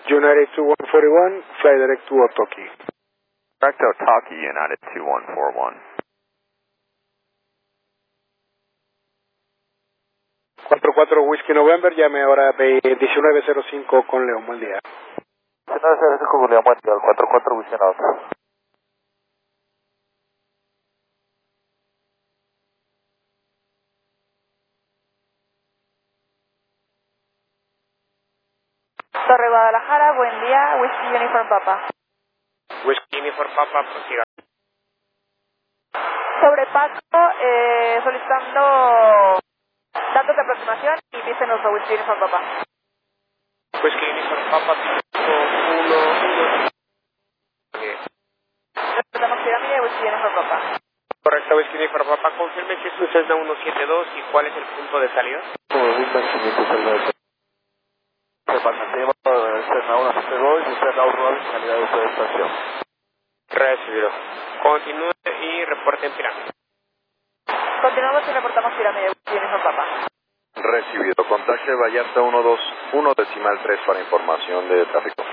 United 2141, fly direct to Otoki. Direct Otaki, United 2141. 44 Whiskey November, llame ahora 1905 con León, buen día. 1905 con León, buen día, 44 Whiskey November. Torre Guadalajara, buen día, Whiskey Uniform Papa. Whiskey Uniform Papa, prosiga. Sobrepaso, solicitando datos de aproximación y dicen nuestro Whiskey Uniform Papa. Whiskey Uniform Papa, 1. Tenemos pirámide, Whiskey Uniform Papa. Correcto, Whiskey Uniform Papa, confirme si es un Cessna 172 y cuál es el punto de salida. Pasatiempo Cessna 172 y Cessna 1 salida de esta estación. Recibido. Continúe y reporte en pirámide. Continuamos y reportamos pirámide, Whiskey Uniform Papa. Recibido. Contacte Vallarta 121 decimal 3 para información de tráfico.